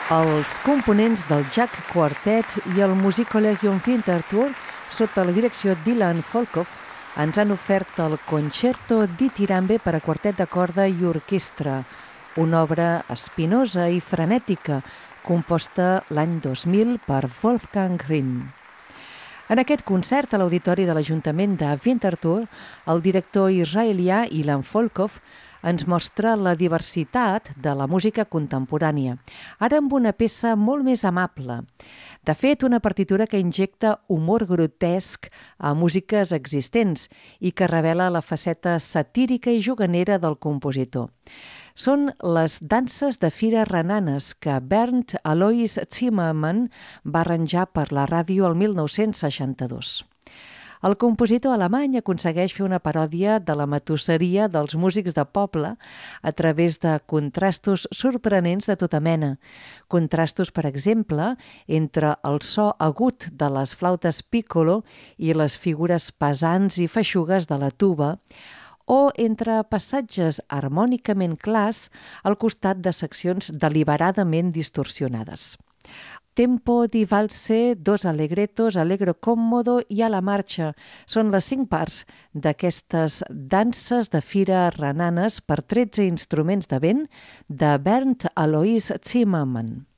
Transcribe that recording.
Els components del Jack Quartet i el Musikkollegium Winterthur, sota la direcció d'Ilan Volkov, ens han ofert el Concerto Dithyrambe per a quartet de corda i orquestra, una obra espinosa i frenètica, composta l'any 2000 per Wolfgang Grimm. En aquest concert a l'Auditori de l'Ajuntament de Winterthur, el director israelià Ilan Volkov ens mostra la diversitat de la música contemporània, ara amb una peça molt més amable. De fet, una partitura que injecta humor grotesc a músiques existents i que revela la faceta satírica i juganera del compositor. Són les danses de fira renanes que Bernd Alois Zimmermann va arranjar per la ràdio el 1962. El compositor alemany aconsegueix fer una paròdia de la matusseria dels músics de poble a través de contrastos sorprenents de tota mena. Contrastos, per exemple, entre el so agut de les flautes piccolo i les figures pesants i feixugues de la tuba, o entre passatges harmònicament clars al costat de seccions deliberadament distorsionades. Tempo di valse, dos allegrettos, allegro còmmodo i a la marxa. Són les 5 parts d'aquestes danses de fira renanes per 13 instruments de vent de Bernd Alois Zimmermann.